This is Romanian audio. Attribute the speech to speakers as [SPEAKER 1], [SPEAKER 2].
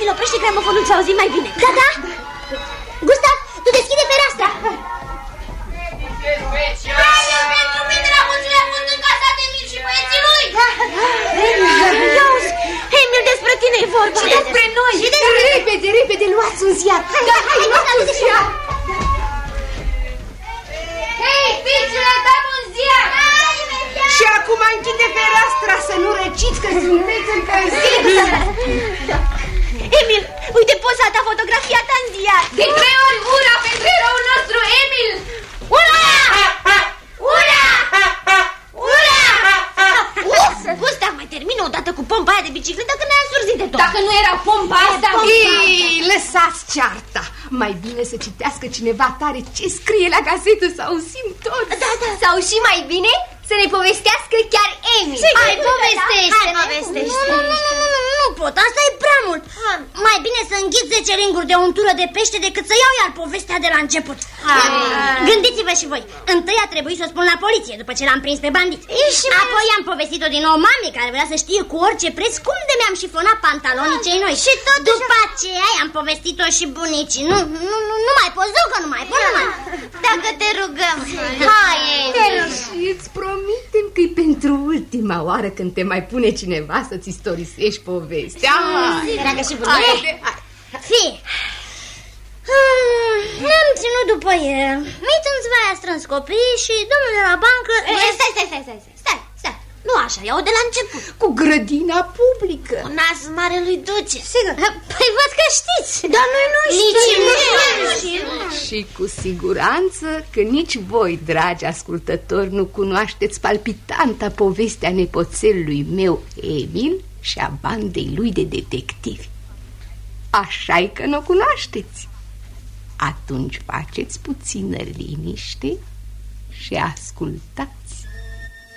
[SPEAKER 1] Emil, oprește gramofonul să auzim mai bine.
[SPEAKER 2] Da, da. Gustav, tu deschide fereastra.
[SPEAKER 3] Special pentru mine la mulți le-a fost în casa de Emil și băieții lui.
[SPEAKER 1] Iauzi, Emil, despre tine e vorba.
[SPEAKER 2] Și despre noi.
[SPEAKER 4] Repede, repede, luați un ziar.
[SPEAKER 3] Hei, fiicele, dăm un ziar.
[SPEAKER 4] Și acum închide fereastra să nu răciți că sunteți încălziți.
[SPEAKER 1] Emil, uite poza ta, fotografia ta în ziar.
[SPEAKER 3] De 3 ori ura pentru eroul nostru, Emil. Ura! Ura! Ura!
[SPEAKER 1] Gustav, mai termină odată cu pompa aia de bicicletă că ne-a însurzit de tot.
[SPEAKER 3] Dacă nu era pompa asta...
[SPEAKER 4] Ei, lăsați cearta. Mai bine să citească cineva tare ce scrie la gazetă, să auzim tot.
[SPEAKER 2] Da, da. Sau și mai bine să ne povestească chiar Emil.
[SPEAKER 1] Hai, povestește-ne.
[SPEAKER 2] Nu pot, asta e prea mult. Mai bine să înghit 10 ringuri de untură de pește decât să iau iar povestea de la început. Gândiți-vă și voi. Întâi a trebuit să o spun la poliție după ce l-am prins pe bandit. Apoi am povestit-o din nou mamei care vrea să știe cu orice preț cum de mi-am șifonat pantalonii cei noi. Și tot după aceea am povestit-o și bunicii. Nu mai pot, zic că nu mai pot.
[SPEAKER 1] Dacă te rugăm.
[SPEAKER 2] Hai,
[SPEAKER 4] Și îți promitem că-i pentru ultima oară când te mai pune cineva să-ți istorisești povestea.
[SPEAKER 2] Dragă și bunicii. Fii. Ne-am ținut după el. Mițânțva a strâns copiii și domnul de la bancă...
[SPEAKER 1] Stai. Nu așa, iau de la început.
[SPEAKER 4] Cu grădina publică.
[SPEAKER 1] Cu nas mare lui Duce.
[SPEAKER 2] Sigur. Păi văd că știți.
[SPEAKER 1] Dar noi nu știm.
[SPEAKER 4] Și cu siguranță că nici voi, dragi ascultători, nu cunoașteți palpitanta povestea nepoțelului meu Emil și a bandei lui de detectivi. Așa-i că nu o cunoașteți. Atunci faceți puțină liniște și ascultați.